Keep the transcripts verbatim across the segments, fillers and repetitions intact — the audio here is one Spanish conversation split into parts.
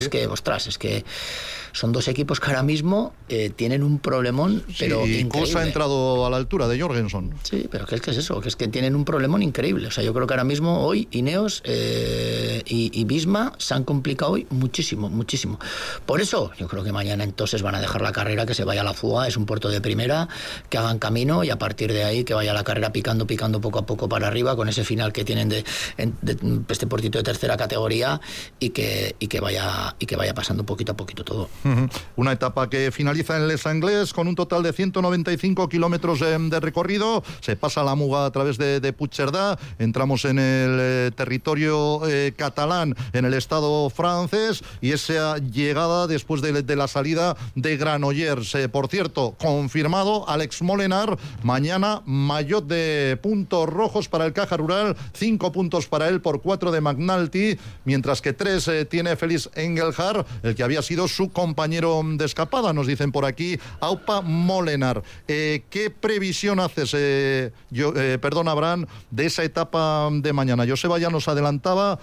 Es que, ostras, es que son dos equipos que ahora mismo eh, tienen un problemón, pero sí, y increíble. Kuss ha entrado a la altura de Jorgensen. Sí, pero ¿qué es, qué es eso? Que es que tienen un problemón increíble. O sea, yo creo que ahora mismo, hoy, Ineos eh, y, y Visma se han complicado hoy muchísimo, muchísimo. Por eso, yo creo que mañana entonces van a dejar la carrera, que se vaya a la fuga, es un puerto de primera, que hagan camino y a partir de ahí que vaya la carrera picando, picando poco a poco para arriba, con ese final que tienen de, de, de este puertito de tercera categoría y que, y que vaya... y que vaya pasando poquito a poquito todo. Uh-huh. Una etapa que finaliza en Les Anglès con un total de ciento noventa y cinco kilómetros de, de recorrido. Se pasa la Muga a través de, de Puigcerdá, entramos en el eh, territorio eh, catalán, en el estado francés, y esa llegada después de, de la salida de Granollers. Eh, por cierto, confirmado Alex Molenar, mañana maillot de puntos rojos para el Caja Rural, cinco puntos para él por cuatro de McNulty, mientras que tres eh, tiene Félix Engelhardt, el que había sido su compañero de escapada, nos dicen por aquí, Aupa Molenar. Eh, ¿Qué previsión haces, eh, yo, eh, perdón, Abraham, de esa etapa de mañana? Joseba ya nos adelantaba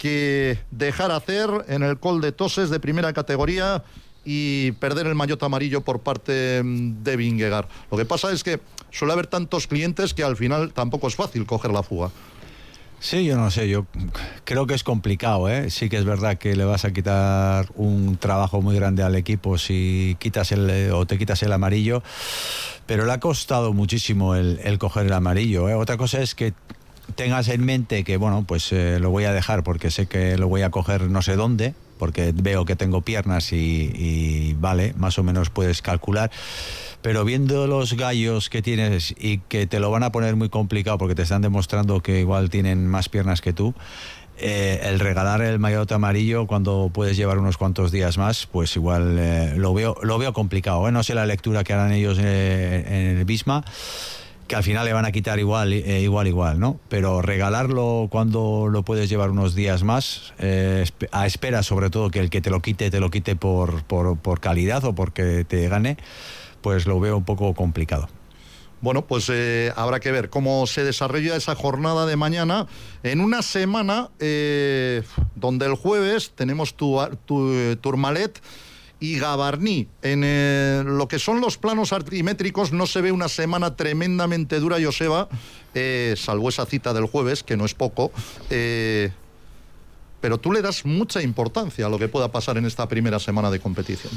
que dejar hacer en el Col de Toses de primera categoría y perder el maillot amarillo por parte de Vingegaard. Lo que pasa es que suele haber tantos clientes que al final tampoco es fácil coger la fuga. Sí, yo no sé, yo creo que es complicado, ¿eh? Sí que es verdad que le vas a quitar un trabajo muy grande al equipo si quitas el o te quitas el amarillo, pero le ha costado muchísimo el, el coger el amarillo, ¿eh? Otra cosa es que tengas en mente que, bueno, pues eh, lo voy a dejar porque sé que lo voy a coger no sé dónde, porque veo que tengo piernas y, y vale, más o menos puedes calcular. Pero viendo los gallos que tienes y que te lo van a poner muy complicado porque te están demostrando que igual tienen más piernas que tú, eh, el regalar el maillot amarillo cuando puedes llevar unos cuantos días más, pues igual eh, lo veo lo veo complicado, ¿eh? No sé la lectura que harán ellos eh, en el Visma, que al final le van a quitar igual, eh, igual, igual, ¿no? Pero regalarlo cuando lo puedes llevar unos días más, eh, a espera sobre todo que el que te lo quite, te lo quite por, por, por calidad o porque te gane, pues lo veo un poco complicado. Bueno, pues eh, habrá que ver cómo se desarrolla esa jornada de mañana en una semana eh, donde el jueves tenemos tu, tu, Tourmalet y Gavarnie. En eh, lo que son los planos altimétricos no se ve una semana tremendamente dura, Joseba, eh, salvo esa cita del jueves, que no es poco, eh, pero tú le das mucha importancia a lo que pueda pasar en esta primera semana de competición.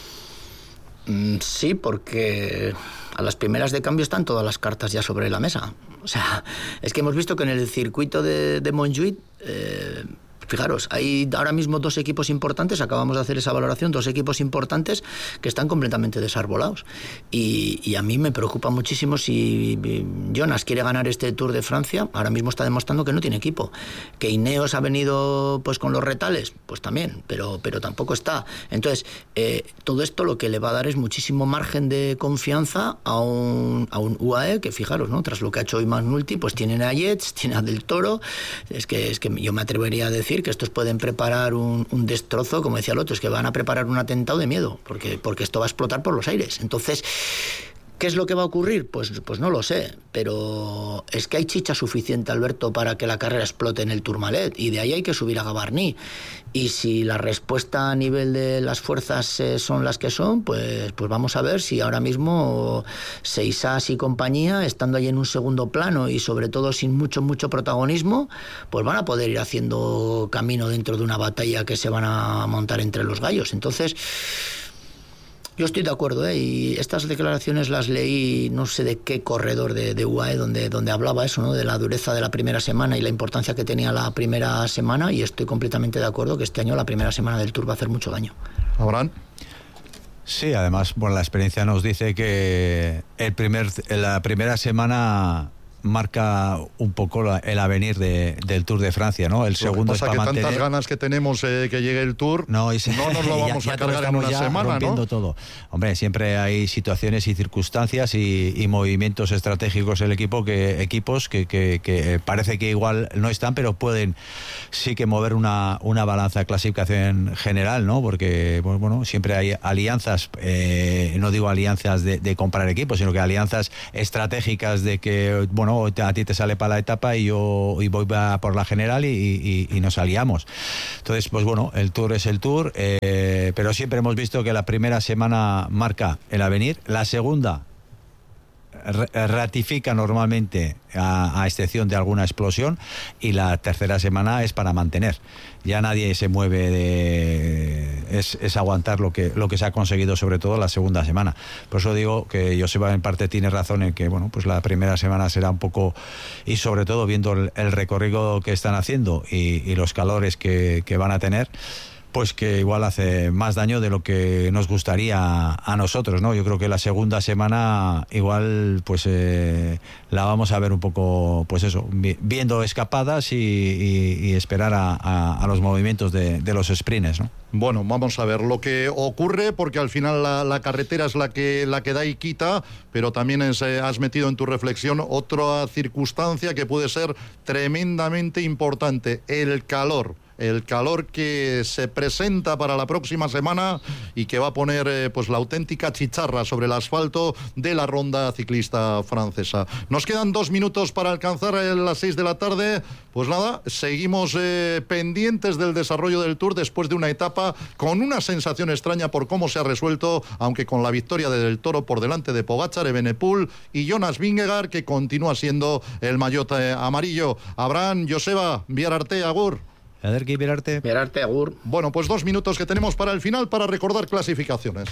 Sí, porque a las primeras de cambio están todas las cartas ya sobre la mesa. O sea, es que hemos visto que en el circuito de, de Montjuïc, eh, fijaros, hay ahora mismo dos equipos importantes, acabamos de hacer esa valoración, dos equipos importantes que están completamente desarbolados. Y, y a mí me preocupa muchísimo si Jonas quiere ganar este Tour de Francia, ahora mismo está demostrando que no tiene equipo. Que Ineos ha venido pues con los retales, pues también, pero, pero tampoco está. Entonces, eh, todo esto lo que le va a dar es muchísimo margen de confianza a un, a un U A E, que fijaros, ¿no? Tras lo que ha hecho hoy McNulty, pues tienen a Yates, tienen a Del Toro, es que, es que yo me atrevería a decir que estos pueden preparar un, un destrozo, como decía el otro, es que van a preparar un atentado de miedo, porque, porque esto va a explotar por los aires. Entonces, ¿qué es lo que va a ocurrir? Pues, pues no lo sé, pero es que hay chicha suficiente, Alberto, para que la carrera explote en el Tourmalet, y de ahí hay que subir a Gavarnie. Y si la respuesta a nivel de las fuerzas eh, son las que son, pues, pues vamos a ver si ahora mismo Seisas y compañía, estando ahí en un segundo plano y sobre todo sin mucho, mucho protagonismo, pues van a poder ir haciendo camino dentro de una batalla que se van a montar entre los gallos. Entonces, yo estoy de acuerdo, ¿eh? Y estas declaraciones las leí, no sé de qué corredor de, de U A E, donde, donde hablaba eso, ¿no? De la dureza de la primera semana y la importancia que tenía la primera semana, y estoy completamente de acuerdo que este año la primera semana del Tour va a hacer mucho daño. ¿Abraham? Sí, además, bueno, la experiencia nos dice que el primer, la primera semana marca un poco la, el avenir de, del Tour de Francia, ¿no? El segundo es que pasa es para que mantener... tantas ganas que tenemos eh, que llegue el Tour, no, y se... no nos lo vamos ya, a ya cargar en una semana, ¿no? Todo. Hombre, siempre hay situaciones y circunstancias y, y movimientos estratégicos del equipo que equipos que, que, que parece que igual no están, pero pueden sí que mover una, una balanza de clasificación general, ¿no? Porque, bueno, siempre hay alianzas, eh, no digo alianzas de, de comprar equipos, sino que alianzas estratégicas de que, bueno, ¿no? A ti te sale para la etapa y yo y voy a por la general y, y, y nos aliamos. Entonces, pues bueno, el Tour es el Tour, eh, pero siempre hemos visto que la primera semana marca el avenir, la segunda ratifica normalmente, a, a excepción de alguna explosión, y la tercera semana es para mantener. Ya nadie se mueve de... Es, es aguantar lo que, lo que se ha conseguido, sobre todo la segunda semana. Por eso digo que Joseba en parte tiene razón en que, bueno, pues la primera semana será un poco, y sobre todo viendo el, el recorrido que están haciendo y, y los calores que, que van a tener, pues que igual hace más daño de lo que nos gustaría a nosotros, ¿no? Yo creo que la segunda semana igual pues eh, la vamos a ver un poco, pues eso, viendo escapadas y, y, y esperar a, a, a los movimientos de, de los sprints, ¿no? Bueno, vamos a ver lo que ocurre, porque al final la, la carretera es la que, la que da y quita, pero también es, eh, has metido en tu reflexión otra circunstancia que puede ser tremendamente importante: el calor. El calor que se presenta para la próxima semana y que va a poner eh, pues la auténtica chicharra sobre el asfalto de la ronda ciclista francesa. Nos quedan dos minutos para alcanzar eh, las seis de la tarde. Pues nada, seguimos eh, pendientes del desarrollo del Tour después de una etapa con una sensación extraña por cómo se ha resuelto, aunque con la victoria de Del Toro por delante de Pogačar, Evenepoel y Jonas Vingegaard, que continúa siendo el maillot eh, amarillo. Abraham, Joseba, Biararte, agur. Ederki, Biararte. Biararte, agur. Bueno, pues dos minutos que tenemos para el final para recordar clasificaciones.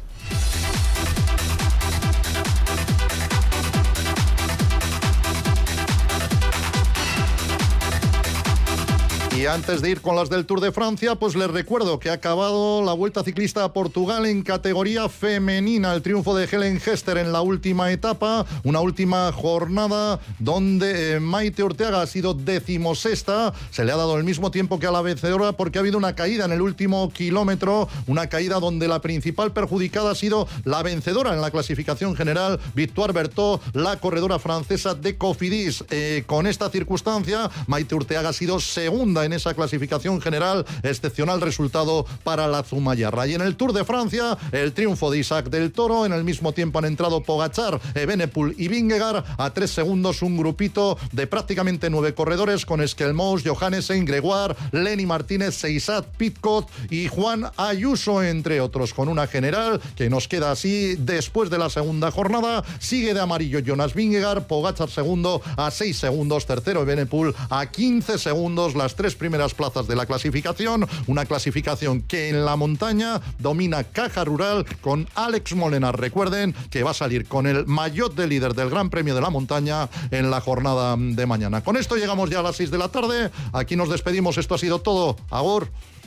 Y antes de ir con las del Tour de Francia, pues les recuerdo que ha acabado la Vuelta Ciclista a Portugal en categoría femenina. El triunfo de Helen Hester en la última etapa, una última jornada donde eh, Maite Ortega ha sido decimosexta. Se le ha dado el mismo tiempo que a la vencedora porque ha habido una caída en el último kilómetro, una caída donde la principal perjudicada ha sido la vencedora en la clasificación general, Victoire Berthaud, la corredora francesa de Cofidis. Eh, con esta circunstancia, Maite Ortega ha sido segunda en esa clasificación general, excepcional resultado para la Zumayarra. Y en el Tour de Francia, el triunfo de Isaac Del Toro. En el mismo tiempo han entrado Pogačar, Evenepoel y Vingegaard. A tres segundos un grupito de prácticamente nueve corredores con Skelmos, Johannesen, Gregoire, Lenny Martínez, Seisat, Pidcock y Juan Ayuso, entre otros, con una general que nos queda así después de la segunda jornada. Sigue de amarillo Jonas Vingegaard, Pogačar segundo a seis segundos, tercero Evenepoel a quince segundos, las tres primeras plazas de la clasificación, una clasificación que en la montaña domina Caja Rural con Alex Molenar. Recuerden que va a salir con el maillot de líder del Gran Premio de la Montaña en la jornada de mañana. Con esto llegamos ya a las seis de la tarde. Aquí nos despedimos. Esto ha sido todo. Agur.